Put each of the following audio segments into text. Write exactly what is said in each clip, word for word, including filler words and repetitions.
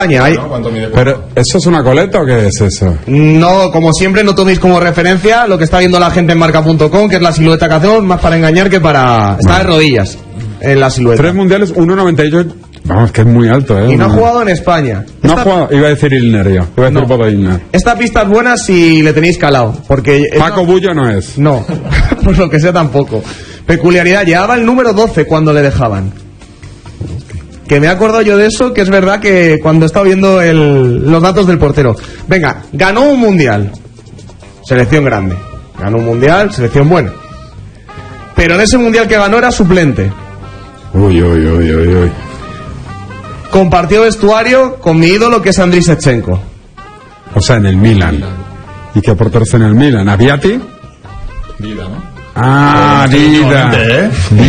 Hay... Pero, ¿eso es una coleta o qué es eso? No, como siempre, no toméis como referencia lo que está viendo la gente en marca punto com, que es la silueta que hacemos, más para engañar que para... Está de rodillas en la silueta. Tres mundiales, uno noventa y ocho. Vamos, que es muy alto, ¿eh? Y no ha jugado en España. No Esta... ha jugado, iba a decir Ilner yo. Iba a decir no. Bodo Ilner. Esta pista es buena si le tenéis calado, porque... Paco una... Bullo no es. No, por lo que sea tampoco. Peculiaridad, llevaba el número doce cuando le dejaban. Que me he acordado yo de eso, que es verdad que cuando he estado viendo el, los datos del portero. Venga, ganó un mundial. Selección grande. Ganó un mundial, selección buena. Pero en ese mundial que ganó era suplente. Uy, uy, uy, uy, uy. Compartió vestuario con mi ídolo, que es Andriy Shevchenko. O sea, en el Milan. ¿Y qué portero está en el Milan? ¿Aviati? Vida, ¿no? Ah, Vida. ¿Eh?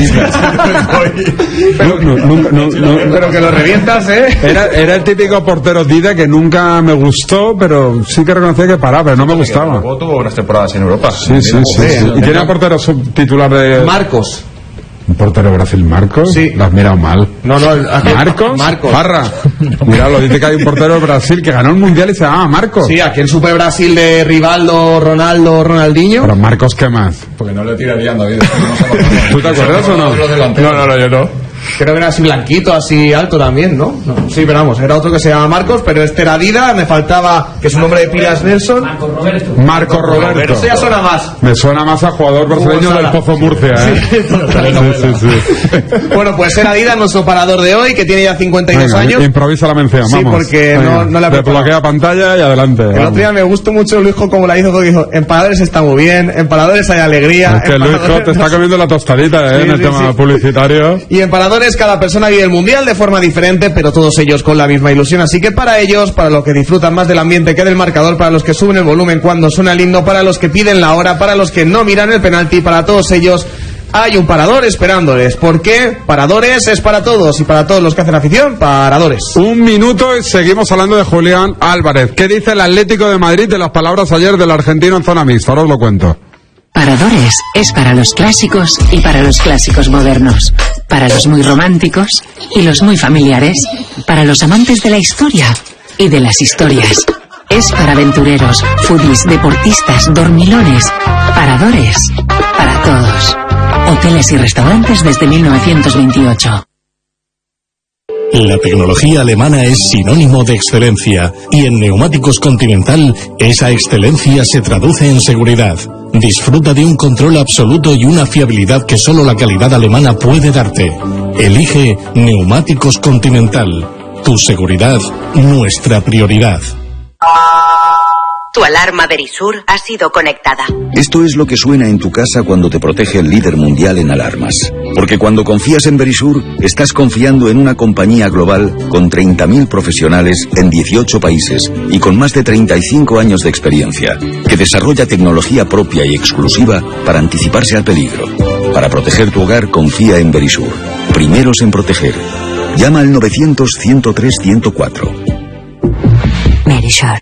No, no, no, no, no, pero que lo revientas, ¿eh? Era, era el típico portero Dida que nunca me gustó, pero sí que reconocía que paraba, pero no me gustaba. Luego tuvo unas temporadas en Europa. Sí, sí, sí, sí. ¿Y quién era portero subtitular de...? Marcos. ¿Un portero de Brasil, Marcos? Sí. Lo has mirado mal. No, no. ¿Marcos? Marcos. Barra. Mira, lo dice que hay un portero de Brasil que ganó el mundial y se llama Marcos. Sí, aquí el Super Brasil de Rivaldo, Ronaldo, Ronaldinho. Pero Marcos, ¿qué más? Porque no le tirarían, David. ¿Tú te acuerdas o no? No, no, no, yo no. Creo que era así blanquito, así alto también, ¿no? no sí, pero vamos, era otro que se llama Marcos, pero este era Dida, me faltaba, que es un nombre de pilas Nelson. Marco Roberto. Marco Roberto. Eso ya suena más. Me suena más a jugador brasileño del Pozo Murcia, ¿eh? Sí, sí, sí, sí. Bueno, pues era Dida, nuestro parador de hoy, que tiene ya cincuenta y dos Venga, años. Improvisa la mención, Sí, vamos. porque Venga, no, no la desbloquea pantalla y adelante. El vamos. otro día me gustó mucho Luisjo como la hizo, porque dijo, en Paradores está muy bien, en Paradores hay alegría. Es que en Luisjo Paradores te está no- comiendo la tostadita, ¿eh? Sí, en el sí, tema sí. publicitario. Y en Paradores cada persona vive el mundial de forma diferente, pero todos ellos con la misma ilusión. Así que para ellos, para los que disfrutan más del ambiente que del marcador, para los que suben el volumen cuando suena el himno, para los que piden la hora, para los que no miran el penalti, para todos ellos hay un Parador esperándoles. ¿Por qué? Paradores es para todos, y para todos los que hacen afición, Paradores. Un minuto y seguimos hablando de Julián Álvarez. ¿Qué dice el Atlético de Madrid de las palabras ayer del argentino en zona mixta? Ahora os lo cuento. Paradores es para los clásicos y para los clásicos modernos, para los muy románticos y los muy familiares, para los amantes de la historia y de las historias. Es para aventureros, foodies, deportistas, dormilones. Paradores, para todos. Hoteles y restaurantes desde mil novecientos veintiocho. La tecnología alemana es sinónimo de excelencia y en Neumáticos Continental esa excelencia se traduce en seguridad. Disfruta de un control absoluto y una fiabilidad que solo la calidad alemana puede darte. Elige Neumáticos Continental. Tu seguridad, nuestra prioridad. Tu alarma Verisur ha sido conectada. Esto es lo que suena en tu casa cuando te protege el líder mundial en alarmas. Porque cuando confías en Verisur, estás confiando en una compañía global con treinta mil profesionales en dieciocho países y con más de treinta y cinco años de experiencia, que desarrolla tecnología propia y exclusiva para anticiparse al peligro. Para proteger tu hogar, confía en Verisur. Primeros en proteger. Llama al novecientos, ciento tres, ciento cuatro. Verisur.